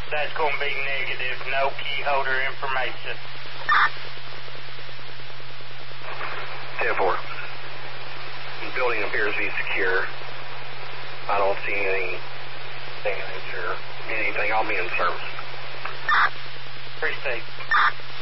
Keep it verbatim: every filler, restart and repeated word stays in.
That's going to be negative. No key holder information. ten four. The building appears to be secure. I don't see any damage or anything. I'll be in service. Appreciate it.